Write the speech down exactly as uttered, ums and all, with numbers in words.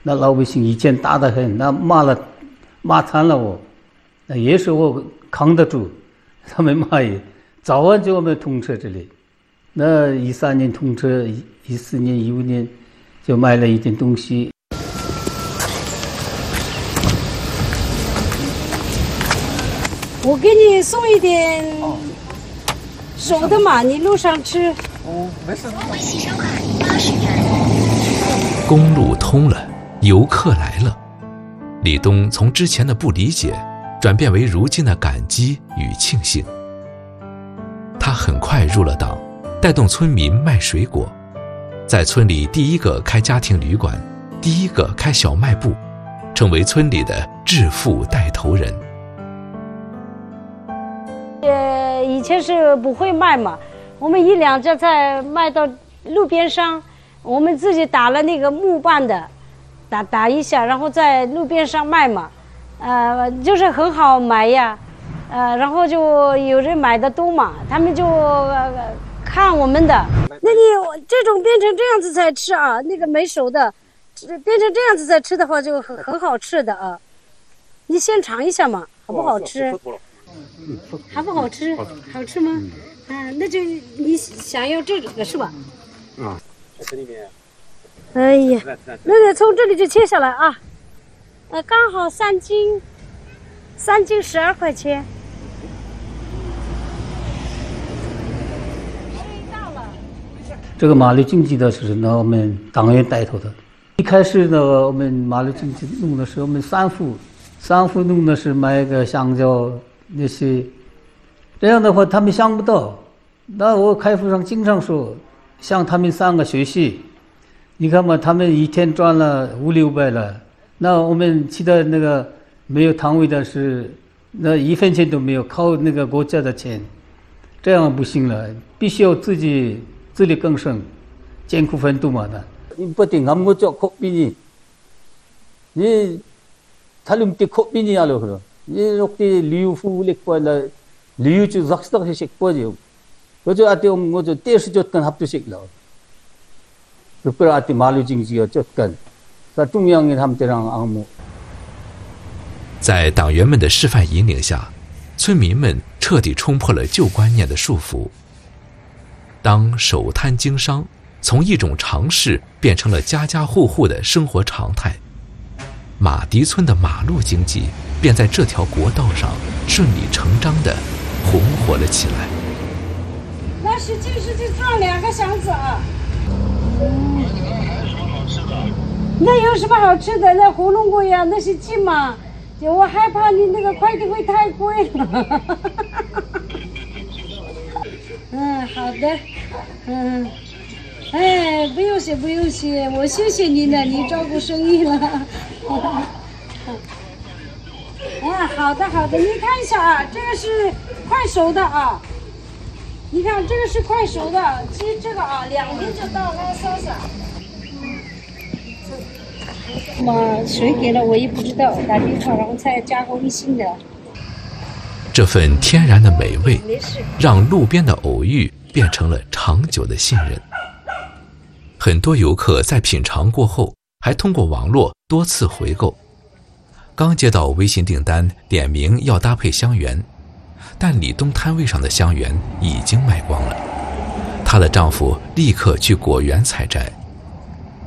那老百姓以前打得很，那骂了骂惨了我，那也是我扛得住，他们骂也早晚就我们通车这里。那一三年通车，一四年、一五年就买了一点东西。 我给你送一点熟的嘛，你路上吃。 哦，没事。 公路通了，游客来了。李东从之前的不理解，转变为如今的感激与庆幸。他很快入了党，带动村民卖水果，在村里第一个开家庭旅馆，第一个开小卖部，成为村里的致富带头人。 呃，以前是不会卖嘛，我们一两家菜卖到路边上，我们自己打了那个木板的，打打一下，然后在路边上卖嘛，呃，就是很好买呀，呃，然后就有人买的多嘛，他们就、呃、看我们的。那你这种变成这样子才吃啊，那个没熟的，变成这样子再吃的话就很很好吃的啊，你先尝一下嘛，好不好吃？好不好吃？好吃吗？啊，那就你想要这个是吧？ 啊，这里面。 哎呀，那个从这里就切下来啊，呃，刚好三斤，三斤十二块钱。 这个马路经济的是呢，我们党员带头的。一开始呢，我们马路经济弄的是我们三副，三副弄的是买个香蕉那些，这样的话他们想不到。那我开会上经常说，向他们三个学习。你看嘛，他们一天赚了五六百了，那我们其他那个没有摊位的是，那一分钱都没有，靠那个国家的钱，这样不行了，必须要自己自力更生，艰苦奋斗嘛的。你不定俺们做苦逼你，你他们的苦逼你要了可，你若的旅游服务力过了，旅游就zak스닥식过就，我就阿爹我就电视就跟합주식了。그들한테 말로 징지가 쫓간, 자 중앙에 함대랑 악무。 在党员们的示范引领下，村民们彻底冲破了旧观念的束缚。当守摊经商从一种常识变成了家家户户的生活常态，马蹄村的马路经济便在这条国道上顺理成章地红火了起来。 那使劲使劲装两个箱子啊！那有什么好吃的？那火龙果呀，那是鸡嘛。我害怕你那个快递费太贵了。嗯，好的。嗯，哎，不用谢，不用谢，我谢谢你了，你照顾生意了。啊，好的好的，你看一下啊，这个是快熟的啊。你看这个是快熟的，其实这个啊，两天就到了，稍稍。那么谁给了我也不知道，打电话然后才加个微信的。 这份天然的美味，让路边的偶遇变成了长久的信任。很多游客在品尝过后，还通过网络多次回购。刚接到微信订单，点名要搭配香橼。但李东摊位上的香橼已经卖光了，她的丈夫立刻去果园采摘。